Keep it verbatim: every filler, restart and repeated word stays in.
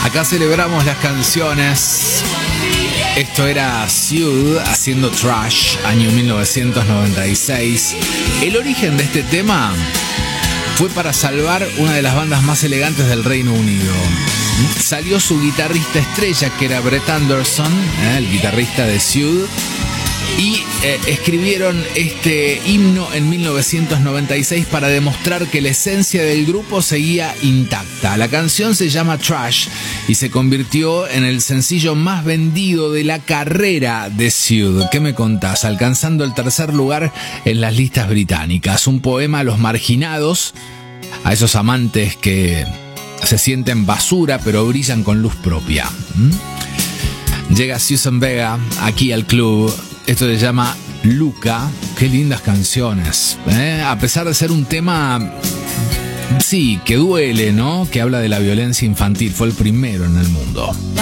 Acá celebramos las canciones. Esto era Suede haciendo Trash, año mil novecientos noventa y seis. El origen de este tema fue para salvar una de las bandas más elegantes del Reino Unido. Salió su guitarrista estrella, que era Brett Anderson, ¿eh? el guitarrista de Suede, y eh, escribieron este himno en mil novecientos noventa y seis para demostrar que la esencia del grupo seguía intacta. La canción se llama Trash y se convirtió en el sencillo más vendido de la carrera de Suede. ¿Qué me contás? Alcanzando el tercer lugar en las listas británicas. Un poema a los marginados, a esos amantes que se sienten basura pero brillan con luz propia. ¿Mm? Llega Suzanne Vega aquí al club. Esto se llama Luca. Qué lindas canciones, ¿eh? A pesar de ser un tema, sí, que duele, ¿no? Que habla de la violencia infantil. Fue el primero en el mundo.